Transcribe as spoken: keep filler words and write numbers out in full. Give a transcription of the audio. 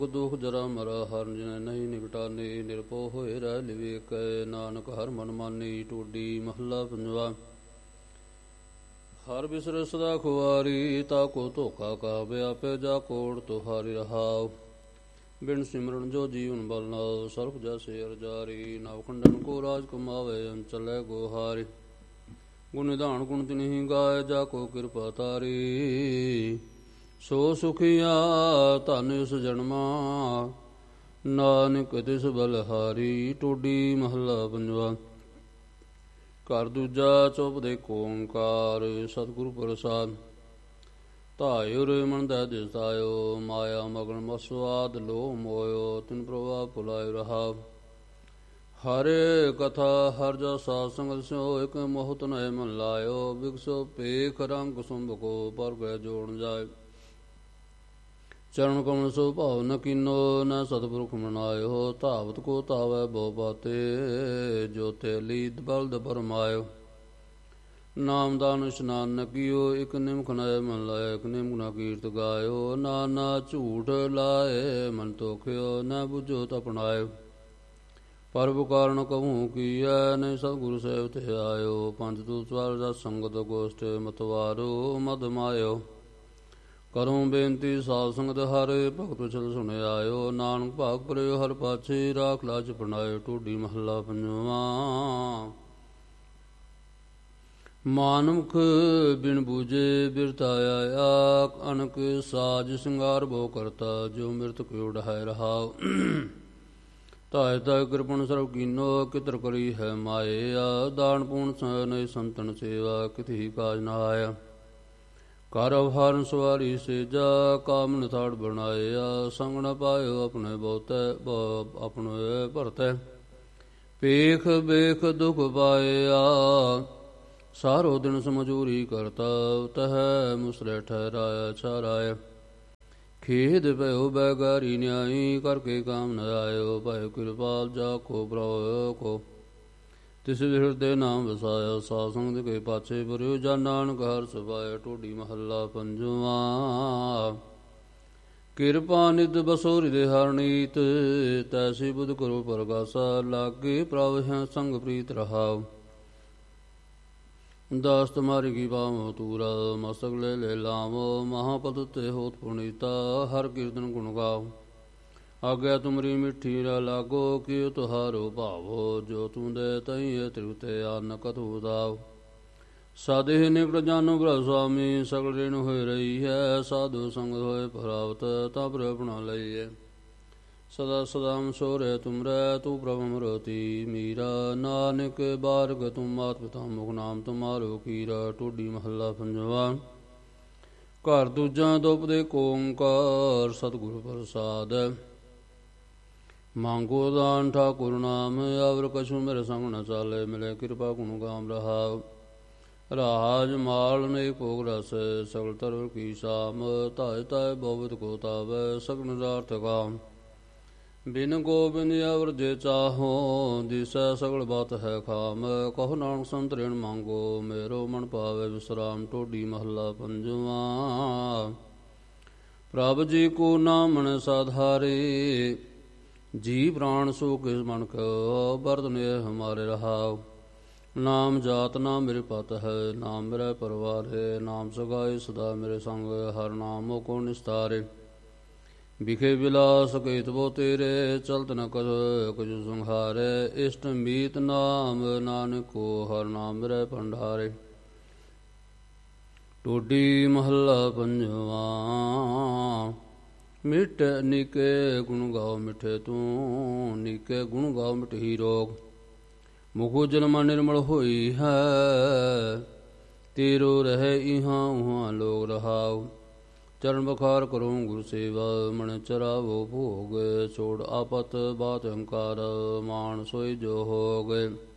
ਦੁਖ ਜਰਾ ਮਰਾ ਹਰ ਜਿਨੈ ਨਹੀਂ ਨਿਕਟਾਨੀ। ਨਿਰਭਉ ਹੋਏ ਰਹਿ ਲਿਵੇਕੈ, ਨਾਨਕ ਹਰ ਮਨ ਮਾਨੀ। ਟੋਡੀ ਮਹੱਲਾ ਪੰਜਵਾ। ਹਰ ਬਿਸਰ ਸਦਾ ਖੁਆਰੀ, ਤਾਕੋ ਧੋਖਾ ਕਾ ਵਿਆਪੈ। ਜਾ ਕੋੜ ਤੁਹਾਰੀ ਰਹਾਉ, ਬਿਨ ਸਿਮਰਨ ਜੋ ਜੀਵਨ ਬਲ ਨਾਉ। ਸਰਬ ਜੈਸੇ ਅਰਜਾਰੀ, ਨਵ ਖੰਡਨ ਕੋ ਰਾਜ ਕਮਾਵੇ। ਅੰਚਲੈ ਗੋਹਾਰੀ, ਗੁਣ ਨਿਧਾਨ ਗੁਣ ਤਿਨਿ ਗਾਏ। ਜਾ ਕੋ ਕਿਰਪਾ ਤਾਰੀ, ਸੋ ਸੁਖੀਆ ਧਨ ਇਸ ਜਨਮਾ। ਨਾਨਕ ਤਿਸ ਬਲਹਾਰੀ। ਟੋਡੀ ਮਹੱਲਾ ਪੰਜਵਾ। ਘਰ ਦੂਜਾ ਚੌਪਦੇ ਓੰਕਾਰ, ਸਤਿਗੁਰ ਪ੍ਰਸਾਦ। ਧਾਇਉ ਮਨ ਦੈ ਦਿਸਤਾਇਓ, ਮਾਇਆ ਮਗਨ ਮਸਵਾਦ ਲੋਹ ਮੋਇਓ। ਤਿਨ ਪ੍ਰਭਾ ਭੁਲਾਇ ਰਹਾਉ, ਹਰਿ ਕਥਾ ਹਰਿ ਜਸ ਸਾਧ ਸੰਗਤ ਸਿਓ। ਇਕ ਮੋਹਤ ਨੈ ਮਨ ਲਾਇਓ, ਬਿਗਸੋ ਭੇਖ ਰੰਗ ਸੁੰਭ ਕੋ। ਪਰ ਗੈ ਜੋੜ ਜਾਏ, ਚਰਨ ਕਮਲ ਸੋ ਭਾਉ ਨ ਕੀਨੋ। ਨ ਸਤਿਪੁਰਖ ਮਨਾਇਓ, ਧਾਵਤ ਕੋ ਧਾਵੈ ਬਹੁ ਬਾਤੇ। ਜੋ ਤੇਲੀ ਬਲਦ ਪਰਮਾਇਓ, ਨਾਮਦਾਨ ਇਸ਼ਨਾਨ ਨ ਕੀਓ। ਇਕ ਨਿਮਖ ਨੈ ਮਨ ਲਾਇ, ਇਕ ਨਿਮਖ ਨ ਕੀਰਤ ਗਾਇਓ। ਨਾਨਾ ਝੂਠ ਲਾਏ ਮਨ ਤੋਖਿਓ, ਨ ਬੁਝੋ ਤਪਣਾਇਓ। ਪਰਬ ਕਾਰਨ ਕਹੂੰ ਕੀਐ, ਨਹੀਂ ਸਤਿਗੁਰ ਸੇਵ ਤੇ ਆਇਓ। ਪੰਜ ਤੂਤ ਰਸ ਸੰਗਤ ਗੋਸ਼ਟ, ਮਤਵਾਰੋ ਮਦ ਮਾਇਓ। ਕਰੂੰ ਬੇਨਤੀ ਸਾਧ ਸੰਗਤ ਹਰਿ, ਭਗਤ ਵਚਨ ਸੁਣ ਆਇਓ। ਨਾਨਕ ਭਾਗ ਭਰਿਓ ਹਰਿ ਪਾਛੇ, ਰਾਖ ਲਾਜ ਪਣਾਇਓ। ਟੋਡੀ ਮਹੱਲਾ ਪੰਜਵਾ। ਮਾਨਮੁਖ ਬਿਨ ਬੂਝੇ ਬਿਰਤਾ ਆਇਆ, ਅਨਕ ਸਾਜ ਸਿੰਗਾਰ ਬਹੁ ਕਰਤਾ। ਜੋ ਮਿਰਤ ਕਿਉ ਡਹਾਇ ਰਹਾਉ, ਧਾਇ ਧਾਇ ਕਿਰਪਨ ਸਰਬ ਕੀਨੋ। ਕਿਤਰ ਕਰੀ ਹੈ ਮਾਇਆ, ਦਾਨ ਪੂਨ ਨਹੀਂ ਸੰਤਨ ਸੇਵਾ। ਕਿਤਿ ਕਾਜ ਨ ਆਇਆ, ਕਰ ਅਵਹਾਰਨ ਸਵਾਰੀ ਸੇਜਾ। ਕਾਮ ਨਿਥਾੜ ਬਣਾਇਆ, ਸੰਗ ਨ ਪਾਇਓ ਆਪਣੇ ਬਹੁਤੈ। ਆਪਣੇ ਭਰਤੈ ਪੇਖ ਬੇਖ ਦੁਖ ਪਾਇਆ। ਸਾਰੋ ਦਿਨ ਸਮਝੂਰੀ ਕਰਤਾ, ਤਹੈ ਮੁਸਰੇ ਠਹਿਰਾਇਆ ਛਾਰਾਇਆ। ਖੇਦ ਭਇਓ ਬੈਗਾਰੀ ਨਿਆਈ, ਕਰਕੇ ਕਾਮ ਨ ਆਇਓ। ਭਇ ਕਿਰਪਾਲ ਜਾ ਕੋ ਪ੍ਰਭ ਕੋ, ਤਿਸ ਹਿਰਦੇ ਨਾਮ ਵਸਾਇਆ। ਸਾਧ ਸੰਗਤ ਕੇ ਪਾਛੇ ਭਰਿਓ, ਜਨ ਨਾਨਕ ਹਰਿ ਸਭਾਇਆ। ਟੋਡੀ ਮਹੱਲਾ ਪੰਜਵਾ। ਕਿਰਪਾ ਨਿਧ ਬਸੋ ਹਿਰਦੇ ਹਰਿ ਨੀਤ, ਤੈਸੀ ਬੁਧ ਕਰੋ ਪਰਗਾਸਾ। ਲਾਗੇ ਪ੍ਰਭ ਹੈ ਸੰਗ ਪ੍ਰੀਤ ਰਹਾਉ, ਦਾਸ ਤੁਮਾਰੀ ਕੀ ਪਾਵੋ ਤੂਰਾ। ਮਸਤਕ ਲੈ ਲੈ ਲਾਵੋ, ਮਹਾਪਦ ਤੇ ਹੋਤ ਪੁਨੀਤਾ। ਹਰ ਕੀਰਤਨ ਗੁਣ ਗਾਓ, ਆਗਿਆ ਤੁਮਰੀ ਮਿੱਠੀ ਰਾ ਲਾਗੋ। ਕਿਉ ਤੁਹਾਰੋ ਭਾਵੋ, ਜੋ ਤੂੰ ਦੇ ਤਈ ਤ੍ਰਿਪਤੇ। ਅਨ ਕਤੁ ਦਾਵ, ਸਾਧੇ ਨਿਕਟ ਜਾਨੋ ਪ੍ਰਭ ਸੁਆਮੀ। ਸਗਲ ਰੇਣ ਹੋਏ ਰਹੀ ਹੈ, ਸਾਧੂ ਸੰਗ ਹੋਏ ਪ੍ਰਾਪਤ। ਤਬ ਆਪਣਾ ਲਈਏ, ਸਦਾ ਸਦਾ ਸੋਰੇ ਤੁਮਰੈ। ਤੂੰ ਪ੍ਰਭ ਅਮਰਤੀ ਮੀਰਾ, ਨਾਨਕ ਬਾਰਗ ਤੁਮ ਮਾਤ ਪਿਤਾ ਮੁਖ। ਨਾਮ ਤੁਮਾਰੋ ਕੀਰਾ। ਟੋਡੀ ਮਹੱਲਾ ਪੰਜਵਾ। ਘਰ ਦੂਜਾ ਦੁਪਦੇ ਓੰਕਾਰ, ਸਤਿਗੁਰ ਪ੍ਰਸਾਦ। ਮੰਗੋ ਦਾਨ ਠਾਕੁਰ ਨਾਮ, ਅਵਰ ਕਛੂ ਮੇਰੇ ਸੰਗ ਨ ਚਾਲੇ। ਮਿਲੇ ਕਿਰਪਾ ਗੁਣ ਗਾਮ ਰਹਾਉ, ਰਾਜ ਮਾਲ ਨੇਕ ਭੋਗ ਰਸ। ਸਗਲ ਤਰਵ ਕੀ ਸਾਮ, ਧਾਇ ਧਾਇ ਬਹੁਵਿਧ ਕੋ ਤਾਵੈ। ਸਗਲ ਨਿਰਾਰਥ ਕਾਮ, ਬਿਨ ਗੋਬਿੰਦ ਅਵਰ ਜੇ ਚਾਹੋ। ਦਿਸੈ ਸਗਲ ਬਾਤ ਹੈ ਖਾਮ, ਕਹੋ ਨਾਨਕ ਸੰਤ ਰੇਣ ਮੰਗੋ। ਮੇਰੋ ਮਨ ਪਾਵੇ ਵਿਸਰਾਮ। ਟੋਡੀ ਮਹੱਲਾ ਪੰਜਵਾ। ਪ੍ਰਭ ਜੀ ਕੋ ਨਾਮਣ ਸਾਧਾਰੇ, ਜੀ ਪ੍ਰਾਣ ਸੋ ਕਿਸ ਮਨ ਕੋ। ਬਰਤਨ ਇਹ ਹਮਾਰੇ ਰਹਾਉ, ਨਾਮ ਜਾਤ ਨਾਮ ਮੇਰੇ ਪਤ ਹੈ। ਨਾਮ ਮੇਰਾ ਪਰਵਾਰ ਹੈ, ਨਾਮ ਸਗਾਏ ਸਦਾ ਮੇਰੇ ਸੰਗ। ਹਰ ਨਾਮੋ ਕੋ ਨਿਸਤਾਰੇ, ਵਿਖੇ ਵਿਲਾਸ ਕੇਤ ਬੋ ਤੇਰੇ। ਚਲਤ ਨ ਕਛ ਕੁਝ ਸੰਹਾਰੇ, ਇਸ਼ਟ ਮੀਤ ਨਾਮ ਨਾਨਕ ਕੋ। ਹਰ ਨਾਮ ਮੇਰੇ ਭੰਡਾਰੇ। ਟੋਡੀ ਮਹੱਲਾ ਪੰਜਵਾ। ਮਿਟ ਨਿਕੇ ਗੁਣ ਗਾਓ ਮਿਠੇ ਤੂੰ, ਨਿਕੇ ਗੁਣ ਗਾਓ ਮਿਟਹੀ ਰੋਗ। ਮੁਖੋ ਜਨਮ ਨਿਰਮਲ ਹੋਈ ਹੈ, ਤੇਰੋ ਰਹਿ ਇਹਾਂ ਉਹਾਂ ਲੋਗ ਰਹਾਉ। ਚਰਨ ਬਖਾਰ ਕਰੋ ਗੁਰ ਸੇਵਾ, ਮਨ ਚਰਾਵੋ ਭੋਗ। ਛੋੜ ਆਪਤ ਬਾਤ ਅਹੰਕਾਰ, ਮਾਨ ਸੋਈ ਜੋ ਹੋ ਗਏ।